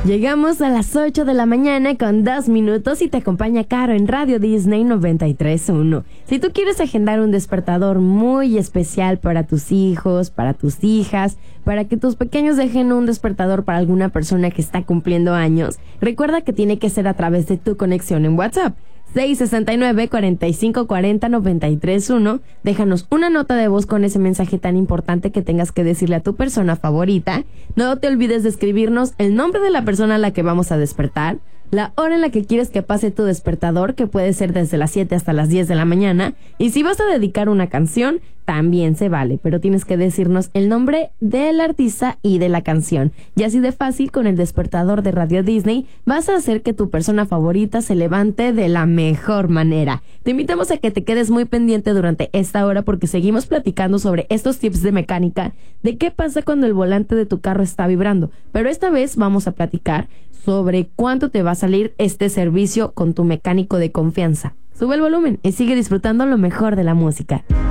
Llegamos a las 8 de la mañana con 2 minutos y te acompaña Caro en Radio Disney 93.1. Si tú quieres agendar un despertador muy especial para tus hijos, para tus hijas, para que tus pequeños dejen un despertador para alguna persona que está cumpliendo años, recuerda que tiene que ser a través de tu conexión en WhatsApp. 669-4540-931. Déjanos una nota de voz con ese mensaje tan importante que tengas que decirle a tu persona favorita. No te olvides de escribirnos el nombre de la persona a la que vamos a despertar, la hora en la que quieres que pase tu despertador, que puede ser desde las 7 hasta las 10 de la mañana, y si vas a dedicar una canción, también se vale, pero tienes que decirnos el nombre del artista y de la canción. Y así de fácil, con el despertador de Radio Disney, vas a hacer que tu persona favorita se levante de la mejor manera. Te invitamos a que te quedes muy pendiente durante esta hora porque seguimos platicando sobre estos tips de mecánica, de qué pasa cuando el volante de tu carro está vibrando. Pero esta vez vamos a platicar sobre cuánto te va a salir este servicio con tu mecánico de confianza. Sube el volumen y sigue disfrutando lo mejor de la música.